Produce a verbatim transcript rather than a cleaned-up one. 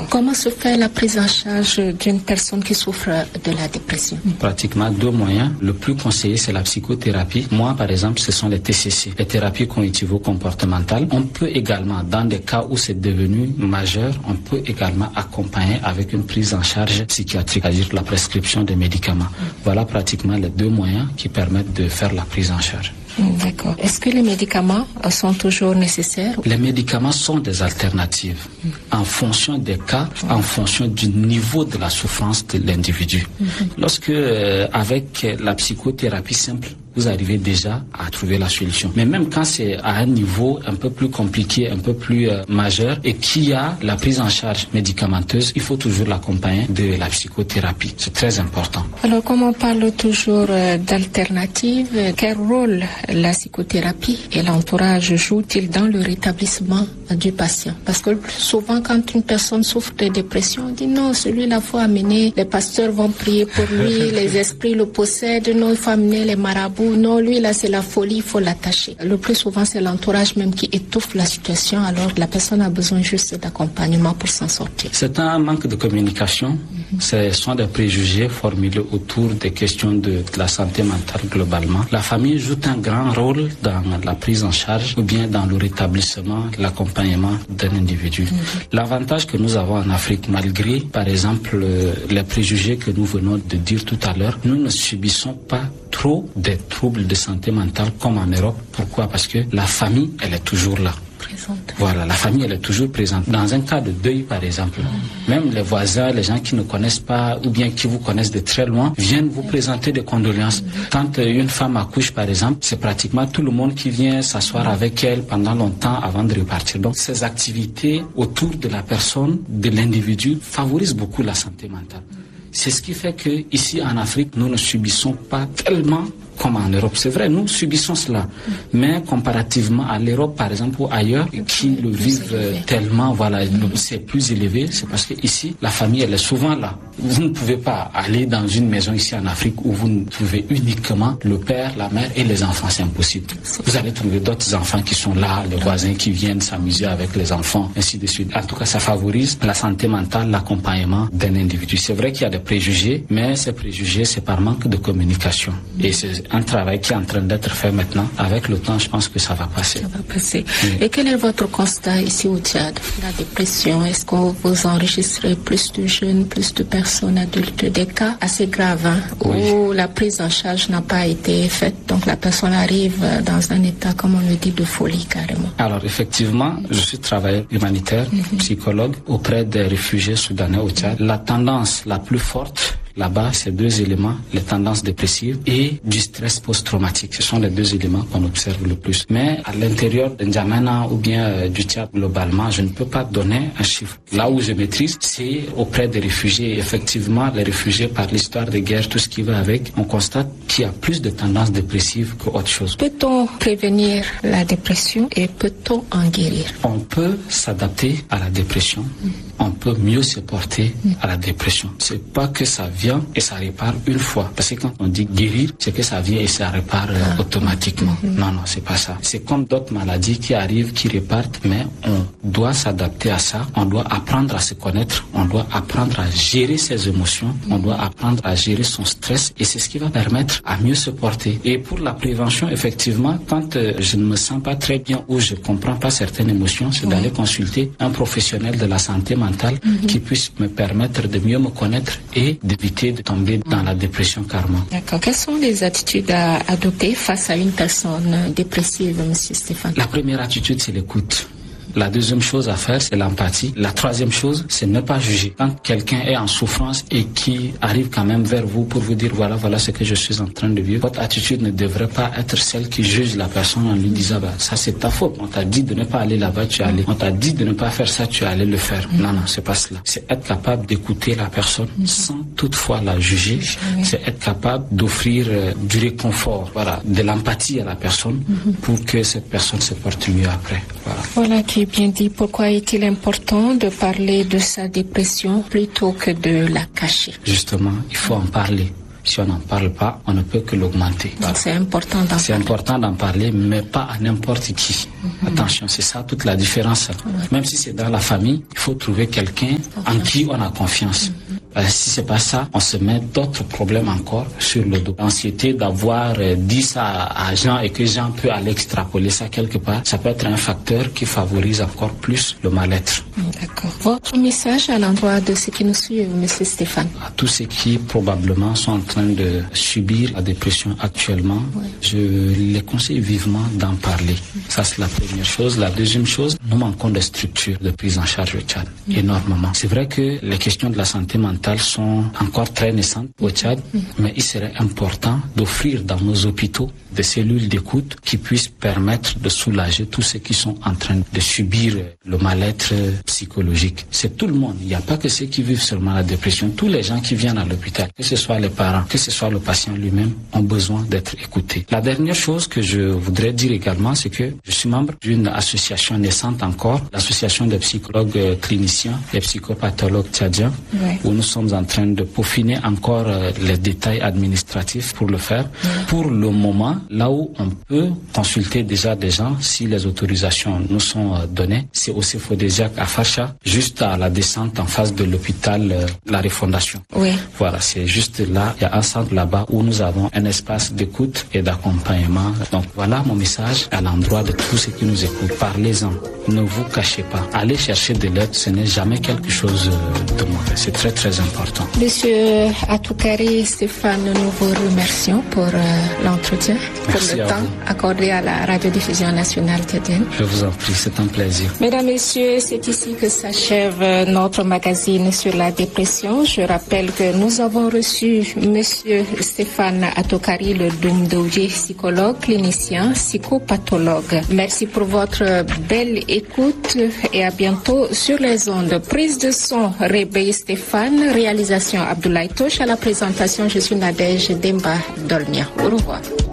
Comment se fait la prise en charge d'une personne qui souffre de la dépression? Pratiquement deux moyens. Le plus conseillé, c'est la psychothérapie. Moi, par exemple, ce sont les T C C, les thérapies cognitivo-comportementales. On peut également, dans des cas où c'est devenu majeur, on peut également accompagner avec une prise en charge psychiatrique, c'est-à-dire la prescription des médicaments. Voilà pratiquement les deux moyens qui permettent de faire la prise en charge. D'accord. Est-ce que les médicaments sont toujours nécessaires? Les médicaments sont des alternatives mmh. en fonction des cas, mmh. en fonction du niveau de la souffrance de l'individu. Mmh. Lorsque, euh, avec la psychothérapie simple, vous arrivez déjà à trouver la solution. Mais même quand c'est à un niveau un peu plus compliqué, un peu plus euh, majeur, et qu'il y a la prise en charge médicamenteuse, il faut toujours l'accompagner de la psychothérapie. C'est très important. Alors, comme on parle toujours euh, d'alternatives, quel rôle la psychothérapie et l'entourage jouent-ils dans le rétablissement du patient? Parce que souvent, quand une personne souffre de dépression, on dit non, celui-là, il faut amener, les pasteurs vont prier pour lui, les esprits le possèdent, non, il faut amener les marabouts. Non, lui là c'est la folie, il faut l'attacher. Le plus souvent c'est l'entourage même qui étouffe la situation, alors la personne a besoin juste d'accompagnement pour s'en sortir. C'est un manque de communication, mm-hmm. ce sont des préjugés formulés autour des questions de, de la santé mentale globalement. La famille joue un grand rôle dans la prise en charge ou bien dans le rétablissement, l'accompagnement d'un individu. Mm-hmm. L'avantage que nous avons en Afrique, malgré par exemple les préjugés que nous venons de dire tout à l'heure, nous ne subissons pas trop des troubles de santé mentale comme en Europe. Pourquoi? Parce que la famille, elle est toujours là. Présente. Voilà, la famille, elle est toujours présente. Dans un cas de deuil, par exemple, mmh. même les voisins, les gens qui ne connaissent pas ou bien qui vous connaissent de très loin, viennent vous présenter des condoléances. Mmh. Quand une femme accouche, par exemple, c'est pratiquement tout le monde qui vient s'asseoir mmh. avec elle pendant longtemps avant de repartir. Donc, ces activités autour de la personne, de l'individu, favorisent beaucoup la santé mentale. C'est ce qui fait que ici en Afrique, nous ne subissons pas tellement comme en Europe. C'est vrai, nous subissons cela. Mais comparativement à l'Europe, par exemple, ou ailleurs, qui le vivent tellement, voilà, c'est plus élevé, c'est parce que ici, la famille, elle est souvent là. Vous ne pouvez pas aller dans une maison ici en Afrique où vous ne trouvez uniquement le père, la mère et les enfants, c'est impossible. Vous allez trouver d'autres enfants qui sont là, les voisins qui viennent s'amuser avec les enfants, ainsi de suite. En tout cas, ça favorise la santé mentale, l'accompagnement d'un individu. C'est vrai qu'il y a des préjugés, mais ces préjugés, c'est par manque de communication. Et c'est un travail qui est en train d'être fait maintenant. Avec le temps, je pense que ça va passer. Ça va passer. Oui. Et quel est votre constat ici au Tchad? La dépression, est-ce que vous enregistrez plus de jeunes, plus de personnes adultes, des cas assez graves hein, oui. où la prise en charge n'a pas été faite, donc la personne arrive dans un état, comme on le dit, de folie carrément? Alors effectivement, je suis travailleur humanitaire, mm-hmm. psychologue auprès des réfugiés soudanais au Tchad. La tendance la plus forte là-bas, c'est deux éléments, les tendances dépressives et du stress post-traumatique. Ce sont les deux éléments qu'on observe le plus. Mais à l'intérieur de N'Djamena ou bien euh, du Tchad globalement, je ne peux pas donner un chiffre. Là où je maîtrise, c'est auprès des réfugiés. Et effectivement, les réfugiés, par l'histoire de guerre, tout ce qui va avec, on constate qu'il y a plus de tendances dépressives qu'autre chose. Peut-on prévenir la dépression et peut-on en guérir? On peut s'adapter à la dépression. Mmh. On peut mieux se porter mmh. à la dépression. C'est pas que ça vient et ça répare une fois. Parce que quand on dit guérir, c'est que ça vient et ça répare euh, ah. automatiquement. Mm-hmm. Non, non, c'est pas ça. C'est comme d'autres maladies qui arrivent, qui repartent, mais on doit s'adapter à ça. On doit apprendre à se connaître. On doit apprendre à gérer ses émotions. Mm-hmm. On doit apprendre à gérer son stress. Et c'est ce qui va permettre à mieux se porter. Et pour la prévention, effectivement, quand euh, je ne me sens pas très bien ou je comprends pas certaines émotions, c'est mm-hmm. d'aller consulter un professionnel de la santé mentale mm-hmm. qui puisse me permettre de mieux me connaître et d'éviter de tomber dans la dépression carrément. D'accord. Quelles sont les attitudes à adopter face à une personne dépressive, monsieur Stéphane? La première attitude, c'est l'écoute. La deuxième chose à faire, c'est l'empathie. La troisième chose, c'est ne pas juger. Quand quelqu'un est en souffrance et qui arrive quand même vers vous pour vous dire voilà, voilà ce que je suis en train de vivre, votre attitude ne devrait pas être celle qui juge la personne en lui disant bah, ça c'est ta faute. On t'a dit de ne pas aller là-bas, tu es allé. On t'a dit de ne pas faire ça, tu es allé le faire. Mm. Non, non, c'est pas cela. C'est être capable d'écouter la personne mm. sans toutefois la juger. Mm. C'est être capable d'offrir euh, du réconfort, voilà, de l'empathie à la personne mm. pour que cette personne se porte mieux après. Voilà. Voilà qui est bien dit. Pourquoi est-il important de parler de sa dépression plutôt que de la cacher? Justement, il faut en parler. Si on n'en parle pas, on ne peut que l'augmenter. Donc c'est important d'en parler. C'est important d'en parler, mais pas à n'importe qui. Mm-hmm. Attention, c'est ça toute la différence. Mm-hmm. Même si c'est dans la famille, il faut trouver quelqu'un en qui on a confiance. Mm-hmm. Euh, si c'est pas ça, on se met d'autres problèmes encore sur le dos. L'anxiété d'avoir euh, dit ça à, à Jean et que Jean peut aller extrapoler ça quelque part, ça peut être un facteur qui favorise encore plus le mal-être. D'accord. Votre message à l'endroit de ceux qui nous suivent, Monsieur Stéphane? À tous ceux qui probablement sont en train de subir la dépression actuellement, ouais. je les conseille vivement d'en parler. Mm. Ça c'est la première chose. La deuxième chose, nous manquons de structures de prise en charge au Tchad, mm. énormément. C'est vrai que les questions de la santé mentale sont encore très naissantes au Tchad, mmh. mais il serait important d'offrir dans nos hôpitaux des cellules d'écoute qui puissent permettre de soulager tous ceux qui sont en train de subir le mal-être psychologique. C'est tout le monde. Il n'y a pas que ceux qui vivent seulement la dépression. Tous les gens qui viennent à l'hôpital, que ce soit les parents, que ce soit le patient lui-même, ont besoin d'être écoutés. La dernière chose que je voudrais dire également, c'est que je suis membre d'une association naissante encore, l'association des psychologues cliniciens et psychopathologues tchadiens, ouais. où nous sommes en train de peaufiner encore les détails administratifs pour le faire. Ouais. Pour le moment, là où on peut consulter déjà des gens, si les autorisations nous sont données, c'est au Cefodesiac à Facha, juste à la descente en face de l'hôpital euh, La Refondation. Oui. Voilà, c'est juste là, il y a un centre là-bas où nous avons un espace d'écoute et d'accompagnement. Donc voilà mon message à l'endroit de tous ceux qui nous écoutent. Parlez-en, ne vous cachez pas. Allez chercher de l'aide, ce n'est jamais quelque chose de mauvais. C'est très très important. Monsieur Atoukari Stéphane, nous vous remercions pour euh, l'entretien, pour Merci le temps vous. accordé à la radiodiffusion nationale tchadienne. Je vous en prie, c'est un plaisir. Mesdames, Messieurs, c'est ici que s'achève notre magazine sur la dépression. Je rappelle que nous avons reçu Monsieur Stéphane Atoukari, le Doumdouji, psychologue, clinicien, psychopathologue. Merci pour votre belle écoute et à bientôt sur les ondes. Prise de son, Réveil Stéphane, réalisation Abdoulaye Touche. À la présentation, je suis Nadège Demba Dolmia. Au revoir.